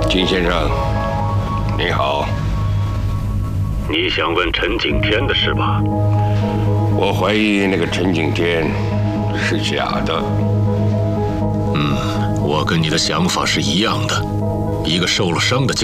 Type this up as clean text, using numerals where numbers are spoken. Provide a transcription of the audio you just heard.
金先生，你好。 你想问陈景天的事吧？ 我怀疑那个陈景天是假的。 我跟你的想法是一样的。一个受了伤的